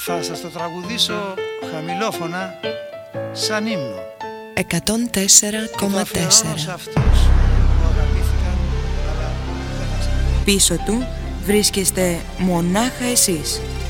Θα σας το τραγουδήσω χαμηλόφωνα σαν ύμνο 104,4. Αλλά πίσω του βρίσκεστε μονάχα εσείς.